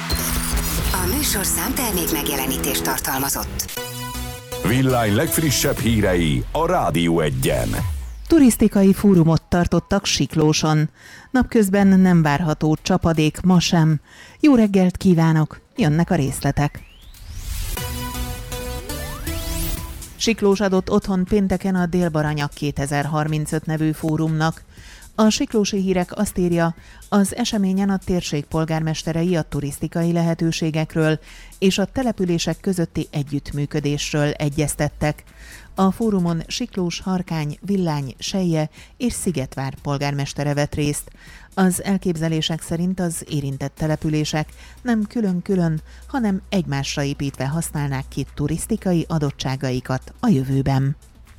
A műsor számtermék megjelenítést tartalmazott. Villány legfrissebb hírei a Rádió Egyen. Turisztikai fórumot tartottak Siklóson. Napközben nem várható csapadék ma sem. Jó reggelt kívánok, jönnek a részletek. Siklós adott otthon pénteken a Dél-Baranyak 2035 nevű fórumnak. A siklósi hírek azt írja, az eseményen a térség polgármesterei a turisztikai lehetőségekről és a települések közötti együttműködésről egyeztettek. A fórumon Siklós, Harkány, Villány, Selje és Szigetvár polgármestere vett részt. Az elképzelések szerint az érintett települések nem külön-külön, hanem egymásra építve használnák ki turisztikai adottságaikat a jövőben.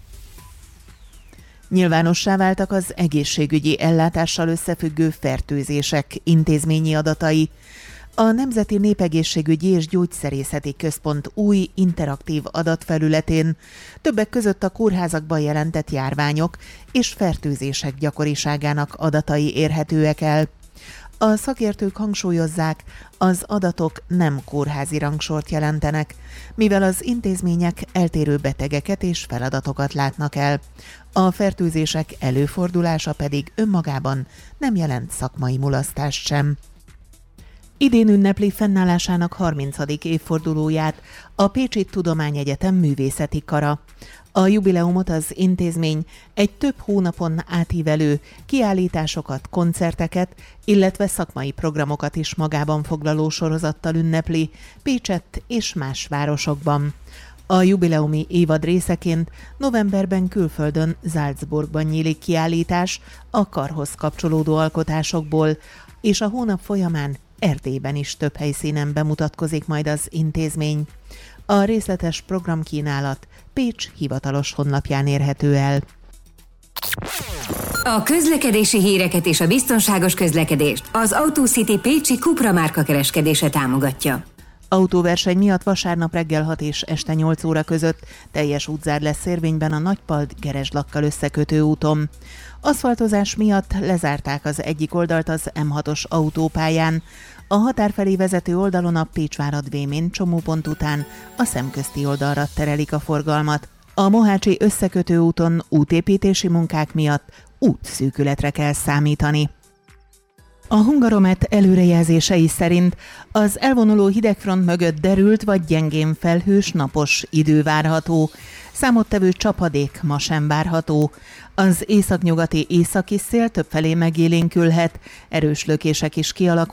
Nyilvánossá váltak az egészségügyi ellátással összefüggő fertőzések intézményi adatai. A Nemzeti Népegészségügyi és Gyógyszerészeti Központ új interaktív adatfelületén többek között a kórházakban jelentett járványok és fertőzések gyakoriságának adatai érhetőek el. A szakértők hangsúlyozzák, az adatok nem kórházi rangsort jelentenek, mivel az intézmények eltérő betegeket és feladatokat látnak el. A fertőzések előfordulása pedig önmagában nem jelent szakmai mulasztást sem. Idén ünnepli fennállásának 30. évfordulóját a Pécsi Tudományegyetem művészeti kara. A jubileumot az intézmény egy több hónapon átívelő kiállításokat, koncerteket, illetve szakmai programokat is magában foglaló sorozattal ünnepli Pécsett és más városokban. A jubileumi évad részeként novemberben külföldön Salzburgban nyílik kiállítás a karhoz kapcsolódó alkotásokból, és a hónap folyamán Erdélyben is több helyszínen bemutatkozik majd az intézmény. A részletes programkínálat Pécs hivatalos honlapján érhető el. A közlekedési híreket és a biztonságos közlekedést az Autocity Pécsi Cupra márka kereskedése támogatja. Autóverseny miatt vasárnap reggel 6 és este 8 óra között teljes útzár lesz érvényben a Nagypalt-Geresd-Lakkal összekötő úton. Aszfaltozás miatt lezárták az egyik oldalt az M6-os autópályán. A határ felé vezető oldalon a Pécsvárad-Vémén csomópont után a szemközti oldalra terelik a forgalmat. A Mohácsi összekötő úton útépítési munkák miatt útszűkületre kell számítani. A Hungaromet előrejelzései szerint az elvonuló hidegfront mögött derült vagy gyengén felhős napos idő várható. Számottevő csapadék ma sem várható. Az északnyugati északi szél többfelé megélénkülhet, erős lökések is kialakulnak.